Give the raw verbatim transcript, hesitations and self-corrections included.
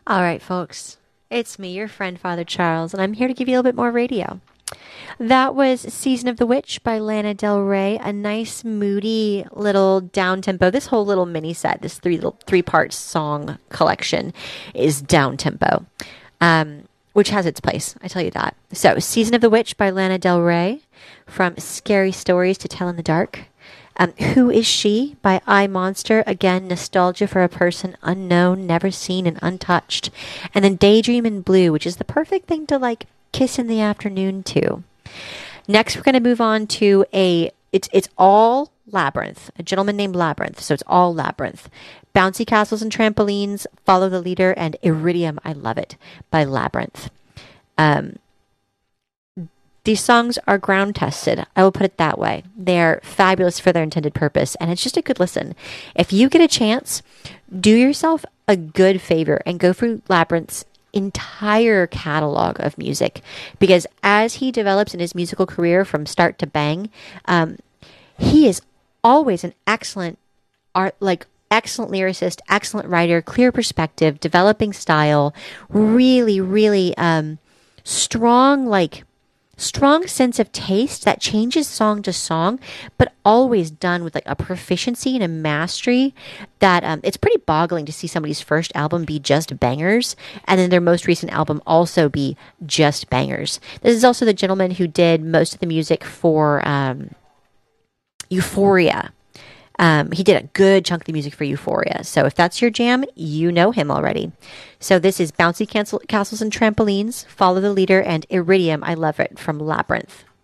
All right, folks. It's me, your friend, Father Charles, and I'm here to give you a little bit more radio. That was Season of the Witch by Lana Del Rey, a nice, moody little down tempo. This whole little mini set, this three little three part song collection, is down tempo, um, which has its place. I tell you that. So, Season of the Witch by Lana Del Rey, from Scary Stories to Tell in the Dark. Um, Who Is She by I Monster. Again, nostalgia for a person unknown, never seen, and untouched. And then Daydream in Blue, which is the perfect thing to like kiss in the afternoon to. Next, we're going to move on to a, it's it's all Labyrinth, a gentleman named Labyrinth. So it's all Labyrinth. Bouncy Castles and Trampolines, Follow the Leader, and Iridium, I Love It by Labyrinth. Um, These songs are ground tested. I will put it that way. They're fabulous for their intended purpose, and it's just a good listen. If you get a chance, do yourself a good favor and go through Labyrinth's entire catalog of music, because as he develops in his musical career from start to bang, um, he is always an excellent art, like excellent lyricist, excellent writer, clear perspective, developing style, really, really um, strong, like. strong sense of taste that changes song to song, but always done with like a proficiency and a mastery that um, it's pretty boggling to see somebody's first album be just bangers, and then their most recent album also be just bangers. This is also the gentleman who did most of the music for um, Euphoria. Um, he did a good chunk of the music for Euphoria. So if that's your jam, you know him already. So this is Bouncy Cancel- Castles and Trampolines, Follow the Leader, and Iridium, I Love It from Labyrinth.